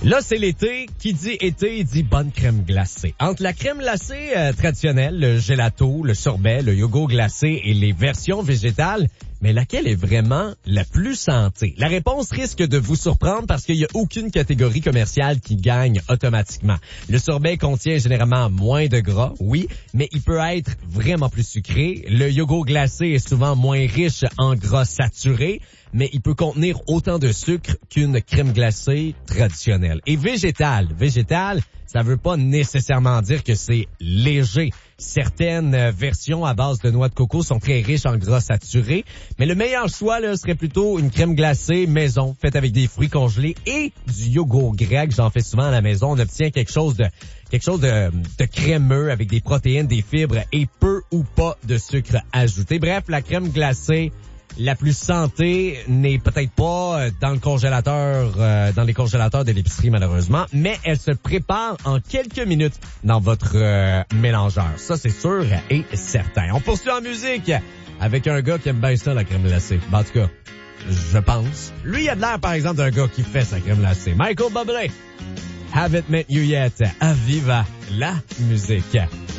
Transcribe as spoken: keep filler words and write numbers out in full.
Là, c'est l'été. Qui dit été, dit bonne crème glacée. Entre la crème glacée euh, traditionnelle, le gelato, le sorbet, le yogourt glacé et les versions végétales, mais laquelle est vraiment la plus santé? La réponse risque de vous surprendre parce qu'il n'y a aucune catégorie commerciale qui gagne automatiquement. Le sorbet contient généralement moins de gras, oui, mais il peut être vraiment plus sucré. Le yogourt glacé est souvent moins riche en gras saturés, mais il peut contenir autant de sucre qu'une crème glacée traditionnelle. Et végétal, végétal, ça veut pas nécessairement dire que c'est léger. Certaines versions à base de noix de coco sont très riches en gras saturés, mais le meilleur choix là serait plutôt une crème glacée maison, faite avec des fruits congelés et du yogourt grec. J'en fais souvent à la maison. On obtient quelque chose de quelque chose de, de crémeux avec des protéines, des fibres et peu ou pas de sucre ajouté. Bref, la crème glacée la plus santé n'est peut-être pas dans le congélateur, euh, dans les congélateurs de l'épicerie malheureusement, mais elle se prépare en quelques minutes dans votre euh, mélangeur. Ça, c'est sûr et certain. On poursuit en musique avec un gars qui aime bien ça, la crème glacée. Ben, en tout cas, je pense. Lui, il a de l'air, par exemple, d'un gars qui fait sa crème glacée. Michael Bublé, Haven't Met You Yet. À Viva la musique.